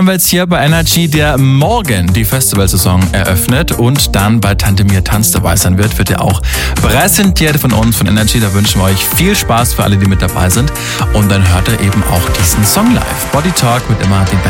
Haben wir jetzt hier bei Energy, der morgen die Festivalsaison eröffnet und dann bei Tante Mia Tanz dabei sein wird er auch präsentiert von uns, von Energy. Da wünschen wir euch viel Spaß für alle, die mit dabei sind. Und dann hört ihr eben auch diesen Song live. Body Talk mit immer den besten